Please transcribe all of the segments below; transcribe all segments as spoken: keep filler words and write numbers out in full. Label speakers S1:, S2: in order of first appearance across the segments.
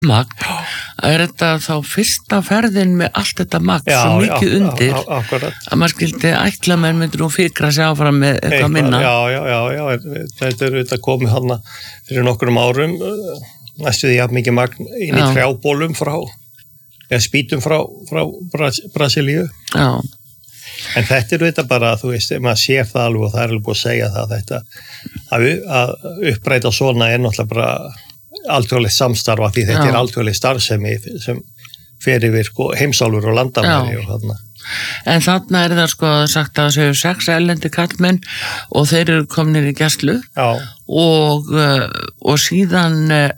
S1: magn, er þetta þá fyrsta ferðin með allt þetta magn
S2: já,
S1: svo mikið
S2: já,
S1: undir
S2: já, akkurat.
S1: Að maður skildi ætla menn myndir nú fikra sig áfram með eitthvað
S2: Eitthvað,
S1: minna.
S2: Já, já, já, já, þetta er þetta komið hana fyrir nokkrum árum, næstu því að mikið magn inn í trjábólum frá, eða spýtum frá, frá Bras- Brasilíu.
S1: Já.
S2: En þetta er þetta bara, þú veist, maður sér það alveg og það er alveg búið að segja það, þetta, að, að uppbreyta svona er náttúrulega bara alþjóðlegt samstarfa því þetta Já. Er alþjóðleg starfsemi sem fer yfir sko, heimsálfur og landamæri og þarna.
S1: En þarna er það sko sagt að það séu sex erlendi kallmenn og þeir eru komnir í gæslu og, og síðan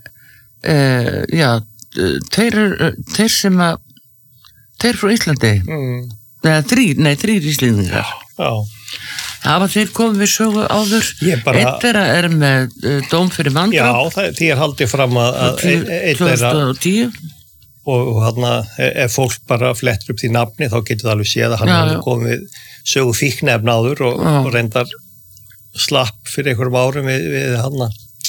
S1: uh, já, þeir, þeir sem að þeir frá Íslandi mm. Nei, þrýr, nei, þrýr íslendingar. Já. Hafa þeir komið við sögu áður? Bara... Eitt þeirra er með uh, dóm fyrir manndráp.
S2: Já, það, því er haldið fram að... að
S1: tvö þúsund og tíu.
S2: Og, og hann ef fólk bara flettur upp því nafni, þá getur það alveg séð að hann hefði komið sögu fíknefna áður og, og reyndar slapp fyrir einhverjum árum við, við hann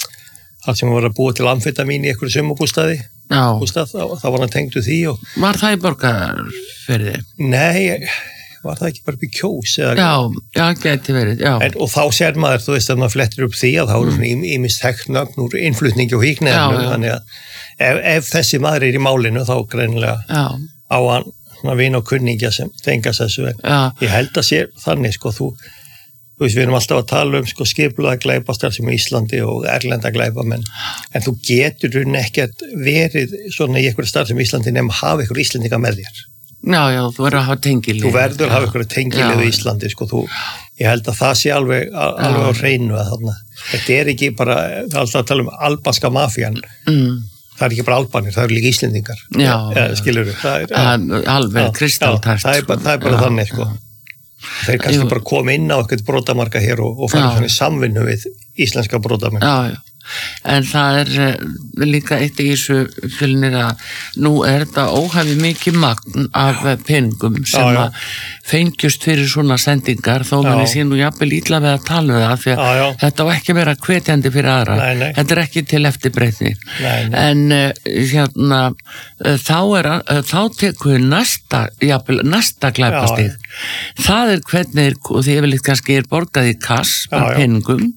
S2: hann sem var að búa til amfetamín í einhverju sumarbústaði. Bústað, þá, þá var hann tengdu því og...
S1: Var það í Borgarfirði?
S2: Nei, var það ekki bara upp í Kjós? Eða...
S1: Já, já, geti verið, já.
S2: En, og þá sér maður, þú veist, að maður flettir upp því að þá eru mm. ímist þekknögn úr innflutningi og híknefnum, þannig að ef, ef þessi maður er í málinu þá greinilega já. Á hann vin og kunningja sem tengast þessu, en já. Ég held að sér þannig, sko, þú Þú veist, við erum alltaf að tala um sko, skipulaða glæpastarfsemi í Íslandi og erlenda glæpamenn, en þú getur hún ekkert verið svona í einhverju starfsemi í Íslandi nema hafa einhverju Íslendinga með þér.
S1: Já, já, þú verður að hafa tengilið.
S2: Þú verður að hafa einhverju tengilið í Íslandi, sko, þú, ég held að það sé alveg, alveg á hreinu að þarna. Þetta er ekki bara, það er alltaf að tala um albanska mafían, mm. það er ekki bara albanir, það eru líka Íslendingar. Já, ja, skilur við. Það er
S1: ja, alveg kristaltært.
S2: Það er bara, það er bara já, þannig, sko. Þeir kannski Jú. Bara koma inn á eitthvað brotamarka hér og, og fara svona í samvinnu við íslenska brotamarka.
S1: Já, já. En það er uh, líka eitt í þessu fjölnir að nú er þetta óhæfi mikið magn af peningum sem já, já. Að fengjust fyrir svona sendingar þó manni sé nú jafnvel illa við að tala um það því að já, já. Þetta á ekki að vera hvetjandi fyrir aðra. Nei, nei. Þetta er ekki til eftirbreytni. En uh, hérna uh, þá er uh, þá tekur næsta, jafnvel næsta glæpastig. Það er hvernig, og því yfirleitt kannski er borgað í kass af peningum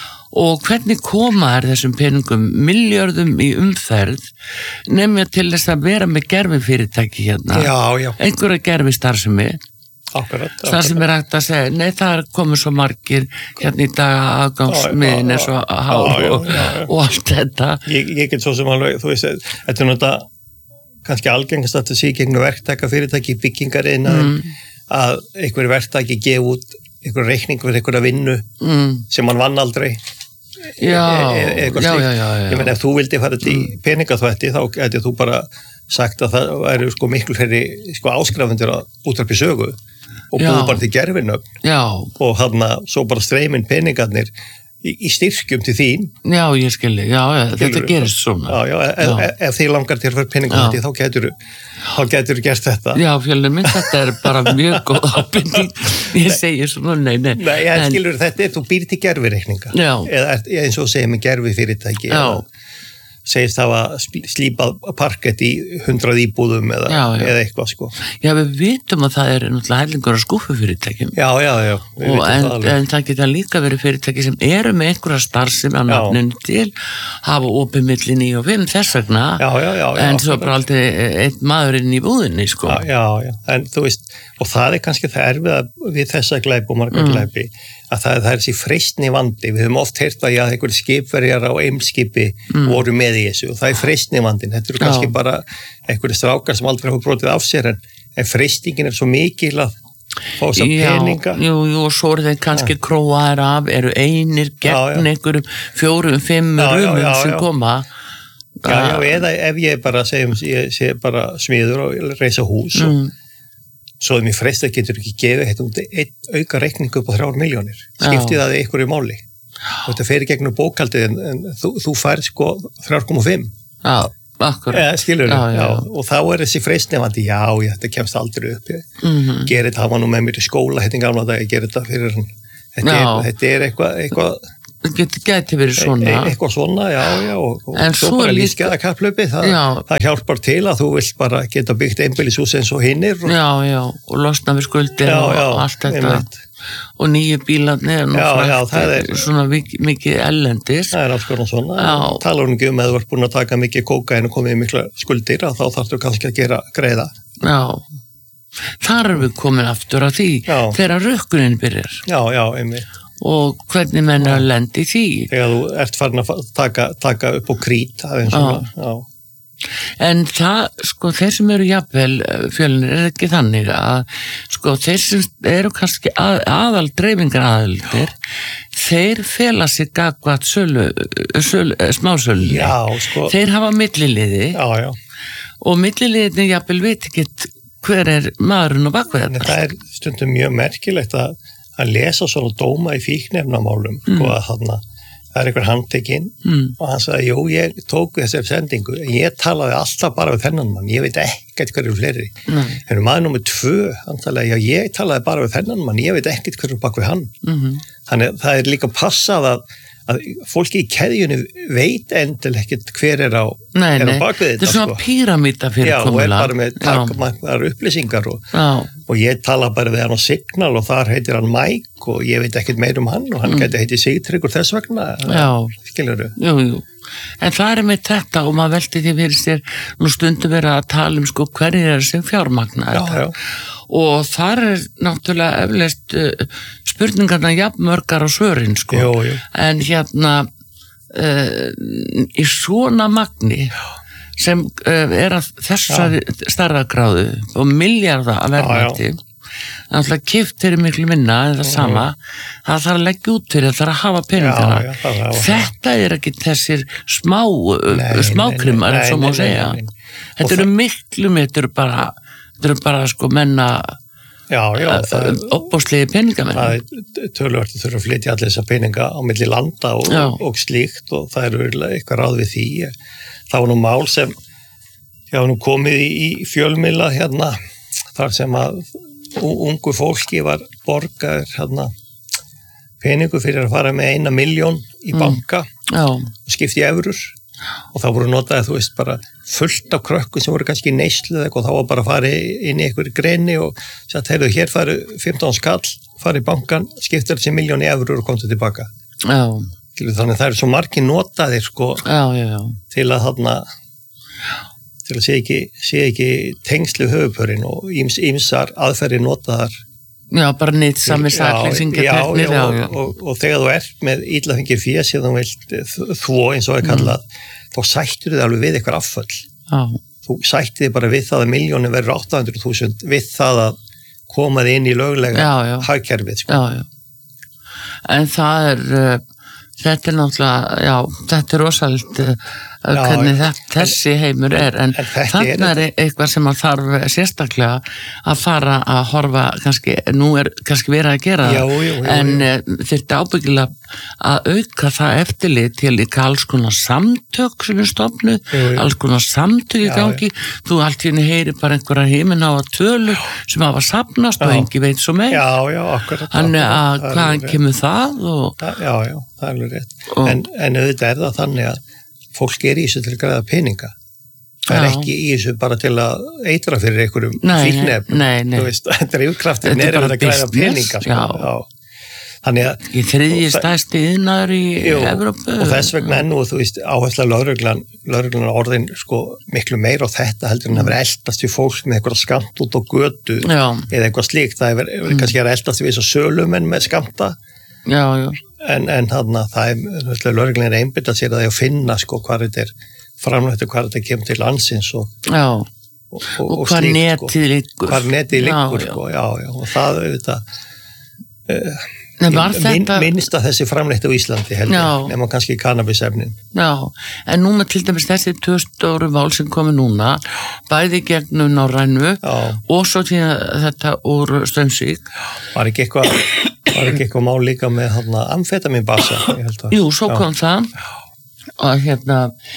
S1: og hvernig koma þær þessum peningum miljörðum í umferð nefnir til þess að vera með gerfifyrirtæki hérna
S2: já, já.
S1: Einhverja gerfistarfsemi
S2: akkurat, akkurat.
S1: Það sem er hægt að segja, nei það er komið svo margir hérna í dag aðgangsmiðin er svo hár og, og allt þetta
S2: ég, ég get svo sem alveg, þú veist þetta er náttúrulega kannski algengast að þetta sé gegn verktaka fyrirtæki í byggingar innan mm. að einhverju verktaki gefa út einhverju reikning fyrir einhverja vinnu mm. sem hann vann aldrei
S1: Já, e e já, já, já, já.
S2: Ég menn, ef þú vildi fara til mm. peningaþvætti, þá getur þú bara sagt að það væri sko miklu fyrir sko áskrifundir að útvarpi sögu og búið bara til gerfinöfn og hann að svo bara streymin peningarnir í, í styrkjum til þín.
S1: Já, ég skilji, já, já þetta gerist svona.
S2: Já, já, ef, ef, ef þið langar til að fara peningaþvætti, þá getur þá getur þú gert þetta.
S1: Já, fjölnir minn, þetta er bara mjög góð ábyrging. Ég segi svona, nei, nei.
S2: Nei, en skilur þetta er, þú býr til gerfireikninga. Já. Eða eins og segir með gerfi fyrirtæki. Já. Segist það að slípað parkett í hundrað íbúðum eða, já, já. Eða eitthvað, sko.
S1: Já, við vitum að það er náttúrulega hellingur á skúffufyrirtækjum.
S2: Já, já, já.
S1: Og en það, en það geta líka verið fyrirtæki sem eru með einhverja starfsemi á nafninu til, hafa opið milli níu og fimm þess vegna,
S2: já, já, já, já,
S1: en svo bara aldrei einn maðurinn í búðinni, sko.
S2: Já, já, já, en þú veist, og það er kannski það erfiða við þessa glæpi og marga glæpi, mm. að það, það er þessi freistni vandi. Við höfum oft heyrt að já, einhverjir skipverjar á eimskipi mm. voru með í þessu og það er freistni vandin. Þetta eru kannski já. Bara einhverjir strákar sem aldrei hafa brotið af sér en, en freistingin er svo mikil að fá þess að peninga.
S1: Jú, jú, og svo eru þeir kannski ja. Króaðir af, eru einir gegn einhverjum fjórum, fimm rumum sem koma.
S2: Já, já, eða ef ég bara segjum, ég sé bara smiður og reisa hús og mm. svo að mér freist að getur ekki gefið einn auka reikning upp á þrjár miljónir. Skiptið það einhverju máli. Og þetta fer í gegnum bókaldið en, en þú, þú fær sko þrjú komma fimm.
S1: Já, akkurat.
S2: Eða, skilur já, já. Já, og þá er þessi freistnefandi, já, já, þetta kemst aldrei upp. Ég mm -hmm. gerir þetta, hann var nú með mér í skóla, hérna í gamla dag, ég gerir þetta fyrir hann. Þetta er, þetta er eitthvað, eitthvað
S1: geti, geti verið svona.
S2: E, eitthvað svona, já, já, og, og
S1: en
S2: svo bara lífsgæðakapphlaupi, það, það hjálpar til að þú vilt bara geta byggt einbýlishús eins og hinnir. Og...
S1: Já, já, og losna við skuldir já, og já, allt þetta. Einmitt. Og nýju bílarnir nú
S2: já, já, það er
S1: svona mikið, mikið ellendis.
S2: Það er alls konar svona. Talar hún ekki um að þú ert búin að taka mikið kókaín og komið mikla skuldir og þá þarftu kannski að gera greiða.
S1: Já, þar erum við komin aftur að því já. Þegar rökkunin byrjar.
S2: Já, já, einmitt.
S1: Og hvernig menn er að lendi því.
S2: Þegar þú ert farin að taka, taka upp á krít, það er svona, já. já.
S1: En það, sko, þeir sem eru jafnvel Fjölnir er ekki þannig að sko, þeir sem eru kannski að, aðal dreifingar aðaldir þeir fela sig gagvat sölu, sölu, smásölu
S2: já, sko.
S1: Þeir hafa milliliði
S2: já, já.
S1: Og milliliðin jafnvel veit ekki hver er maðurinn og bakveð þetta.
S2: Það er stundum mjög merkilegt að, að lesa svona dóma í fíknefnamálum mm. sko að þarna það er einhver handtekinn mm. og hann sagði, jú, ég tók þessari sendingu, ég talaði alltaf bara við þennan mann, ég veit ekkert hverju fleiri. Mm. En maður nummið tvö, hann talaði, já, ég talaði bara við þennan mann, ég veit ekkert hverju bak við hann. Mm-hmm. Þannig það er líka passað að, að fólki í keðjunni veit endilega ekkert hver er á,
S1: nei,
S2: er á
S1: nei.
S2: bak við þetta.
S1: Þetta er svona sko. Píramíta fyrir
S2: komula. Já, og er bara með takmarkaðar upplýsingar og, og ég tala bara við hann á Signal og þar heitir hann Mike og ég veit ekkert meir um hann og hann mm. geti heitið Sigtryggur þess vegna.
S1: Já,
S2: skilur þú?
S1: Jú, jú. En það er með þetta og maður velti því fyrir sér nú stundum vera að tala um sko hverjir er sem fjármagna þetta. Og þar er náttúrulega eflaust uh, spurningarna jafnmörgar á svörin sko.
S2: Jú, jú.
S1: En hérna uh, í svona magni sem uh, er að þessari starðagráðu og milljarða að verðmætti náttúrulega kipt fyrir miklu minna en það sama, það þarf að leggja út fyrir, það þarf að hafa peningana. Já, já, það það þetta er ekki þessir smá nei, smákrimar eins og má segja. Nei, nei. Þetta eru miklu með, þetta eru bara þetta eru bara sko menna opbóðslegi peningamenn. Það
S2: er töluvert að þurfa að flytja allir þessa peninga á milli landa og, og slíkt og það eru eitthvað ráð við því. Það var nú mál sem já, nú komið í, í fjölmiðla hérna, þar sem að ungu fólki var borgaður hérna, peningu fyrir að fara með eina milljón í banka mm. og skipti í eurur og það voru notaði, þú veist, bara fullt af krökkum sem voru kannski neyslu og þá var bara að fara inn í einhverju greni og sagt, heyrðu, hér faru fimmtán skall, fara í bankan, skiptir þessi milljón í eurur og komstu tilbaka.
S1: Já.
S2: Þannig það eru svo margir notaðir sko
S1: já, já, já.
S2: til að þarna til að sé ekki, sé ekki tengslu höfupörin og íms, ímsar aðferðir notaðar.
S1: Já, bara nýtt sami saklýsingar.
S2: Já, já, já, já. Og, og, og þegar þú ert með illa fengið fjö sem þú vilt þvó eins og er kallað, mm. þá sættur þið alveg við eitthvað afföll. Já. Þú sættir þið bara við það að miljónir verður átta hundruð þúsund við það að koma þið inn í löglega hagkerfið. Sko.
S1: Já, já. En það er, uh, þetta er náttúrulega, já, þetta er rosalit uh, Já, hvernig það, þessi heimur er en, en þarna er eitthvað sem að þarf sérstaklega að fara að horfa kannski, nú er kannski verið að gera
S2: já, jú, jú,
S1: en
S2: jú.
S1: Þetta ábyggilega að auka það eftirlit til líka alls konar samtök sem er stofnuð, alls konar samtök í gangi, já, þú allt hérna heyri bara einhverja heiminn á að tölu sem hafa safnast já. Og engi veit svo meir
S2: Já, já, akkurat
S1: Þannig að hvaðan kemur það og,
S2: Já, já, það er alveg rétt og, en, en auðvitað er það þannig að fólk er í þessu til að græða peninga. Það er ekki í þessu bara til að eitra fyrir einhverjum fíknefnum.
S1: Nei, nei, nei.
S2: Þetta er yfirkraftin er að græða peninga. Sko.
S1: Já. Já. Þannig að... Í þriðji stærsti iðnaður í Evrópu.
S2: Og þess vegna ennú, þú veist, áhersla lögreglan, lögreglan orðin sko miklu meira á þetta heldur en að vera eldast við fólk með eitthvað skamt út á götu já. Eða eitthvað slíkt. Það er mm. kannski að eldast við þessu sölumenn með skamta.
S1: Já, já.
S2: En, en þarna, það er lögreglan er einbyttað sér að það er að finna sko hvað þetta er framlægt og hvað þetta kemur til landsins og,
S1: og,
S2: og, og,
S1: og hvað netið liggur.
S2: Hvað netið liggur, sko, já, já. Og það auðvitað uh,
S1: Min, þetta...
S2: minnst að þessi framleitt á Íslandi heldur, nema kannski kannabisefnin.
S1: Já, en núna til dæmis þessi tvöstóru mál sem komi núna, bæði gegnum Norrænu og svo til þetta úr Straumsvík.
S2: Var ekki eitthvað, var ekki eitthvað mál líka með amfetaminbasa?
S1: Jú, svo kom já. Það að hérna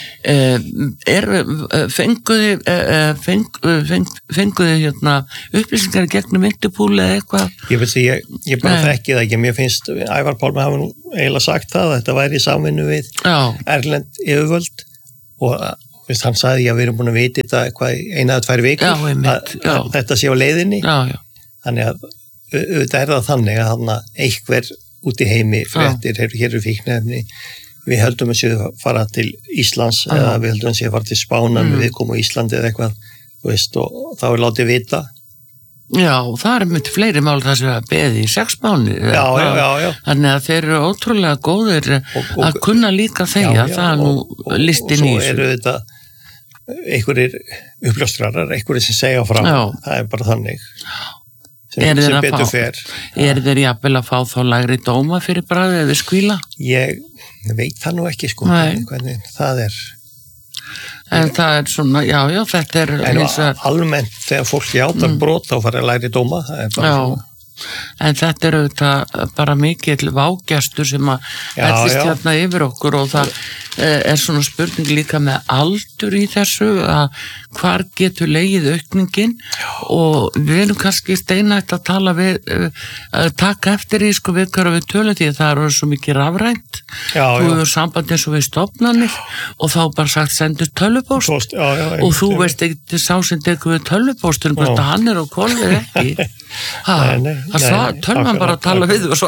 S1: er fenguði feng, feng, fenguði hérna upplýsingar gegnum Interpol eða eitthvað?
S2: Ég veit því, ég, ég bara þekki það ekki, mér finnst Ævar Pálmi hafa nú eiginlega sagt það að þetta væri í samvinnu við já. Erlend yfirvöld og veist, hann sagði að við erum búin að vita þetta hvað eina eða tvær vikur
S1: já, einmitt,
S2: að, að þetta sé á leiðinni
S1: já, já.
S2: Þannig að auðvitað er það þannig að hann einhver út í heimi fréttir, hér, hér eru fíkniefni við höldum að séu að fara til Íslands já. Eða við höldum að séu að fara til Spánar mm. við komum á Íslandi eða eitthvað veist, og þá er látið vita
S1: Já, það er mjög fleiri mál það sem að beði í sex mánuði
S2: já, já, já, já.
S1: Þannig að þeir eru ótrúlega góðir og, og, að kunna líka þegja það er nú listin í
S2: þessu og svo eru þetta einhverjir uppljóstrarar, einhverjir sem segja frá já. Það er bara þannig sem, sem betur fer
S1: Er þeir jafnvel að fá þá lægri dóma fyrir bragðið eða skvíla?
S2: Ég veit það nú ekki sko hvernig það er
S1: En það er svona, já, já, þetta er
S2: En að... almennt þegar fólk játar mm. brot þá fara að læri dóma það er bara
S1: já.
S2: Svona
S1: En þetta er auðvitað bara mikill vágestur sem að hellist hérna yfir okkur og það er svona spurning líka með aldur í þessu að hvar getur legið aukningin og við erum kannski steinætt að tala við, að taka eftir í sko við hverju við tölum því að það eru svo mikið rafrænt
S2: já,
S1: þú hefur samband eins og við stofnanir og þá bara sagt sendur tölvupóst
S2: Post, já, já,
S1: og þú veist ekki sá sem tekur við tölvupóstur hvort að hann er á kolið ekki ha,
S2: nei, nei,
S1: það nei, tölvan bara að tala við og svo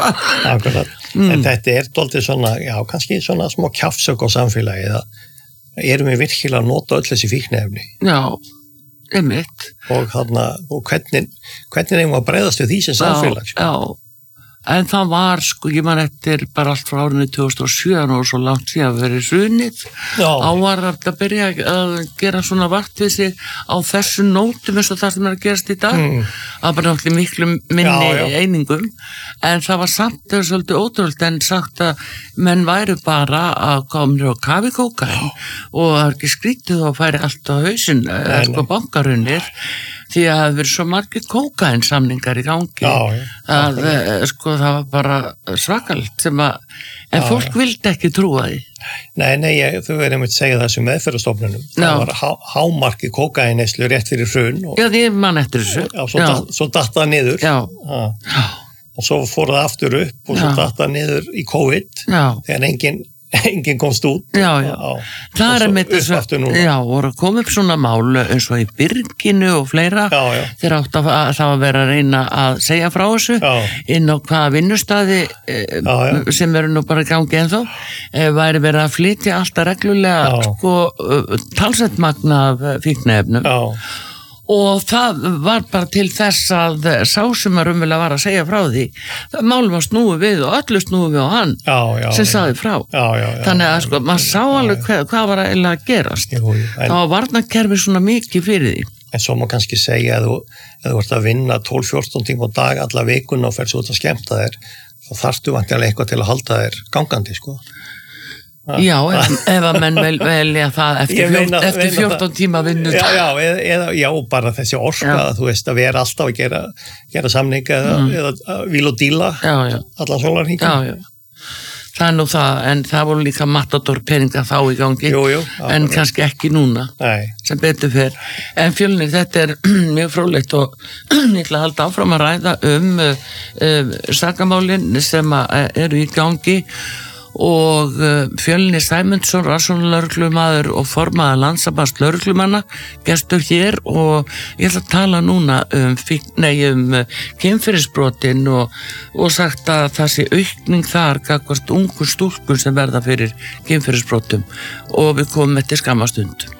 S2: mm. En þetta er doldið svona já, kannski svona smá kjafsök á samfélagi það erum við virkilega að nota öll þessi fíkniefni
S1: Já, einmitt
S2: og, þarna, og hvernig hvernig eigum að bregðast við því sem samfélag
S1: Já, já En það var, sko, ég man eftir bara allt frá árinu tvö þúsund og sjö og svo langt síðan verið hrunið. Á var að byrja að gera svona vart við sig á þessu nótum eins og það sem er að gerast í dag. Mm. Það var bara náttúrulega miklu minni já, já. einingum. En það var samt, það var svolítið ótrúlega en sagt að menn væru bara að koma á kafi kókain og það er ekki skrítið og færi allt á hausinn, sko bankarunir. Því að það verið svo margir kókainsamningar í gangi
S2: já, já,
S1: að sko það var bara svakalt sem að, en já, fólk já. vildi ekki trúa því.
S2: Nei, nei, ég, þú verðum að segja það sem meðferðarstofnunum. Það var há, hámarki kókainneyslu rétt fyrir hrun. Og,
S1: já, því mann eftir þessu.
S2: Já, svo, datt, svo datt það niður.
S1: Já.
S2: já. Og svo fór það aftur upp og svo já. datt það niður í COVID.
S1: Já.
S2: Þegar enginn enginn komst út
S1: já, já. Á, það er með þess að já, voru að koma upp svona mál eins og í Byrginu og fleira
S2: já, já.
S1: þeir átt að það var verið að reyna að segja frá þessu
S2: já.
S1: inn á hvaða vinnustæði
S2: já, já.
S1: sem eru nú bara í gangi ennþá væri verið að flytja alltaf reglulega sko, talsett magna af fíkniefnum
S2: já
S1: og það var bara til þess að sá sem að rumvilega var að segja frá því málum var snúið við og öllu snúið við á hann
S2: já, já,
S1: sem sagði frá
S2: já, já, já,
S1: þannig að sko, maður sá alveg hvað, hvað var að gerast
S2: jú, jú, en,
S1: þá var varnarkerfi svona mikið fyrir því
S2: en svo má kannski segja að þú, að þú ert að vinna tólf til fjórtán tíma á dag alla vikun og fer svo út að skemmta þér þá þarftu vantilega eitthvað til að halda þér gangandi sko
S1: Já, ef, ef að menn vel, velja það eftir, fjórtán, meina, eftir fjórtán tíma vinnu
S2: já, já, eða, já, bara þessi orka já. Þú veist að vera alltaf að gera, gera samninga eða, mm. eða víl og díla
S1: já, já.
S2: allan sólarhringinn
S1: Já, já, það er nú það en það voru líka matador peninga þá í gangi
S2: jú, jú, já,
S1: en kannski ekki núna
S2: Nei.
S1: sem betur fer en Fjölnir, þetta er mjög fróðlegt og ég ætla að halda áfram að ræða um uh, uh, sakamálin sem eru í gangi og Fjölnir Sæmundsson, rannsóknarlögreglumaður og formaður Landssambands lögreglumanna gestur hér og ég ætla að tala núna um, nei, um kynferðisbrotin og, og sagt að það sé aukning þar gagnvart ungu stúlkur sem verða fyrir kynferðisbrotum og við komum eftir skamma stund.